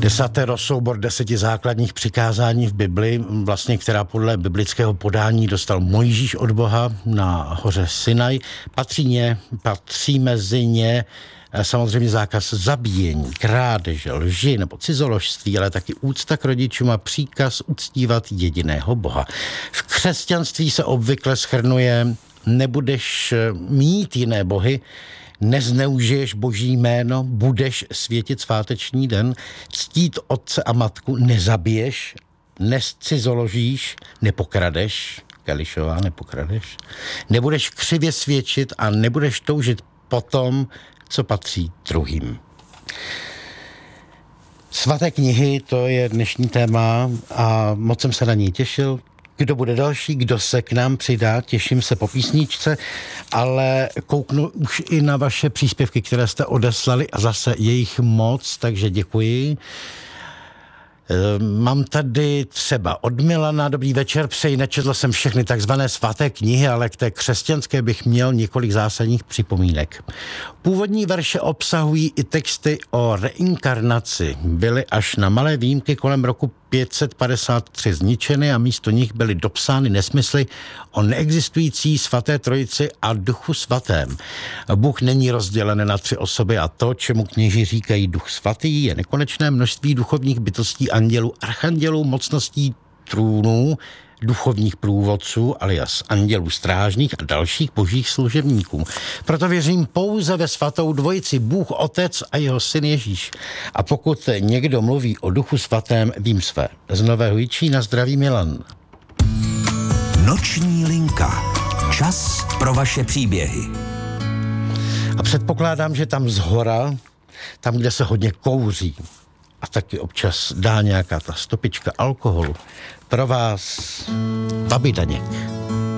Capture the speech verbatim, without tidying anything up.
Desatero, soubor deseti základních přikázání v Bibli, vlastně která podle biblického podání dostal Mojžíš od Boha na hoře Sinaj. Patří, ně, patří mezi ně samozřejmě zákaz zabíjení, krádeže, lži nebo cizoložství, ale taky úcta k rodičům a příkaz uctívat jediného Boha. V křesťanství se obvykle shrnuje: nebudeš mít jiné bohy, nezneužiješ Boží jméno, budeš světit sváteční den, ctít otce a matku, nezabiješ, nescizoložíš, nepokradeš, Kališová, nepokradeš, nebudeš křivě svědčit a nebudeš toužit po tom, co patří druhým. Svaté knihy, to je dnešní téma a moc jsem se na ní těšil. Kdo bude další, kdo se k nám přidá, těším se po písničce, ale kouknu už i na vaše příspěvky, které jste odeslali a zase je jich moc, takže děkuji. Mám tady třeba od Milana: dobrý večer, přeji, nečetl jsem všechny takzvané svaté knihy, ale k té křesťanské bych měl několik zásadních připomínek. Původní verše obsahují i texty o reinkarnaci. Byly až na malé výjimky kolem roku pět set padesát tři zničeny a místo nich byly dopsány nesmysly o neexistující svaté trojici a duchu svatém. Bůh není rozdělen na tři osoby a to, čemu kněží říkají duch svatý, je nekonečné množství duchovních bytostí, andělů, archandělů, mocností, trůnů, duchovních průvodců, alias andělů strážných a dalších božích služebníků. Proto věřím pouze ve svatou dvojici, Bůh Otec a jeho syn Ježíš. A pokud někdo mluví o duchu svatém, vím své. Z Nového Jičína zdraví Milan. Noční linka. Čas pro vaše příběhy. A předpokládám, že tam zhora, tam, kde se hodně kouří a taky občas dá nějaká ta stopička alkoholu, pro vás Babi Daněk.